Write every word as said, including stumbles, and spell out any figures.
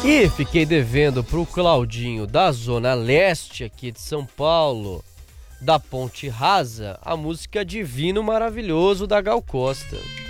E fiquei devendo pro Claudinho da Zona Leste aqui de São Paulo, da Ponte Rasa, a música Divino Maravilhoso da Gal Costa.